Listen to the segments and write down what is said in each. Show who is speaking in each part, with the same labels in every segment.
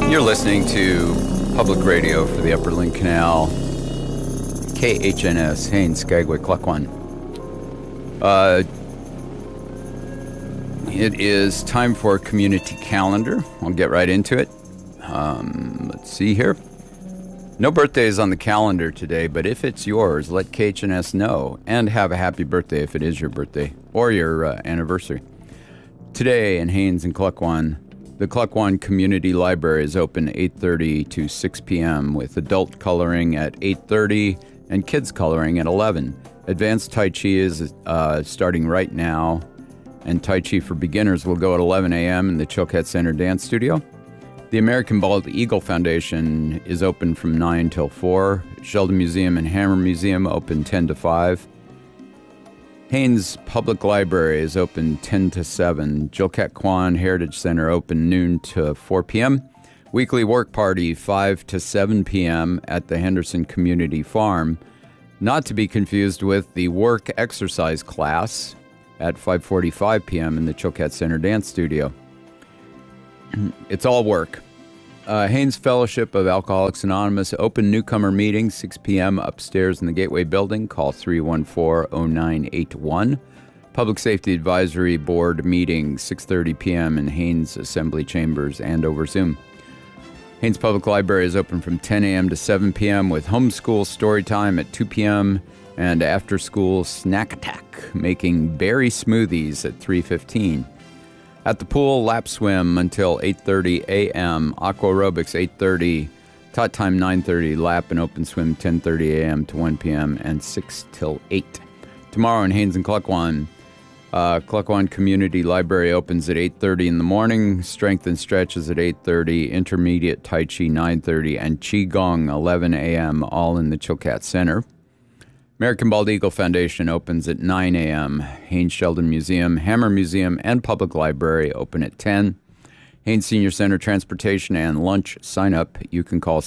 Speaker 1: You're listening to public radio for the Upper Link Canal, KHNS, Haines, Skagway, Klukwan. It is time for a community calendar. I'll get right into it. Let's see here. No birthdays on the calendar today, but if it's yours, let KHNS know, and have a happy birthday if it is your birthday or your anniversary. Today in Haines and Klukwan, the Klukwan Community Library is open 8:30 to 6 p.m. with adult coloring at 8:30 and kids coloring at 11. Advanced Tai Chi is starting right now, and Tai Chi for beginners will go at 11 a.m. in the Chilkat Center Dance Studio. The American Bald Eagle Foundation is open from 9 till 4. Sheldon Museum and Hammer Museum open 10 to 5. Haines Public Library is open 10 to 7. Chilkat Kwan Heritage Center open noon to 4 p.m. Weekly work party 5 to 7 p.m. at the Henderson Community Farm. Not to be confused with the work exercise class at 5:45 p.m. in the Chilkat Center Dance Studio. It's all work. Haines Fellowship of Alcoholics Anonymous open newcomer meeting 6 p.m. upstairs in the Gateway Building. Call 314-0981. Public Safety Advisory Board meeting 6:30 p.m. in Haines Assembly Chambers and over Zoom. Haines Public Library is open from 10 a.m. to 7 p.m. with homeschool story time at 2 p.m. and after-school snack attack, making berry smoothies at 3:15. At the pool, lap swim until 8:30 a.m., aqua aerobics 8:30, tot time 9:30, lap and open swim 10:30 a.m. to 1 p.m. and 6 till 8. Tomorrow in Haines and Klukwan, Klukwan Community Library opens at 8:30 in the morning, strength and stretches at 8:30, intermediate Tai Chi 9:30, and Qigong 11 a.m., all in the Chilkat Center. American Bald Eagle Foundation opens at 9 a.m. Haines Sheldon Museum, Hammer Museum, and Public Library open at 10. Haines Senior Center Transportation and Lunch sign up. You can call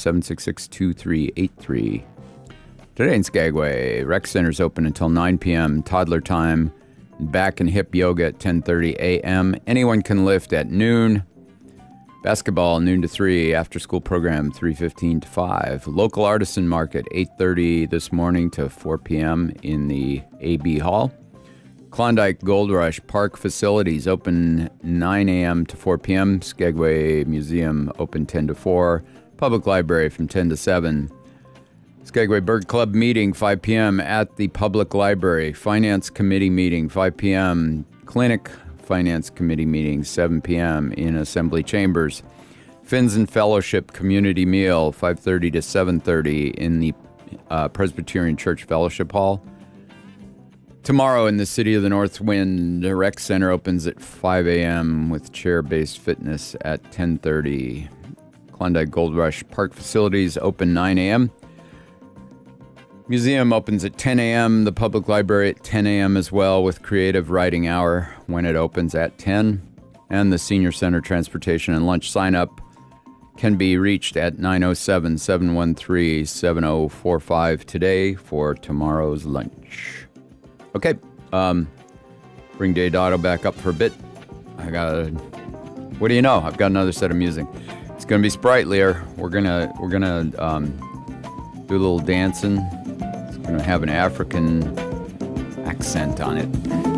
Speaker 1: 766-2383. Today in Skagway, Rec Center's open until 9 p.m. Toddler time. Back and hip yoga at 10:30 a.m. Anyone can lift at noon. Basketball, noon to 3. After-school program, 3:15 to 5. Local artisan market, 8:30 this morning to 4 p.m. in the AB Hall. Klondike Gold Rush Park facilities open 9 a.m. to 4 p.m. Skagway Museum open 10 to 4. Public Library from 10 to 7. Skagway Bird Club meeting, 5 p.m. at the Public Library. Finance Committee meeting, 5 p.m. Clinic Finance Committee meeting, 7 p.m. in Assembly Chambers. Finns and Fellowship Community Meal, 5:30 to 7:30 in the Presbyterian Church Fellowship Hall. Tomorrow in the City of the North Wind, the Rec Center opens at 5 a.m. with chair-based fitness at 10:30. Klondike Gold Rush Park facilities open 9 a.m. Museum opens at 10 a.m., the Public Library at 10 a.m. as well, with Creative Writing Hour when it opens at 10. And the Senior Center Transportation and Lunch sign-up can be reached at 907-713-7045 today for tomorrow's lunch. Okay, bring Dave Dotto back up for a bit. What do you know? I've got another set of music. It's going to be sprightlier. We're gonna do a little dancing. It's going to have an African accent on it.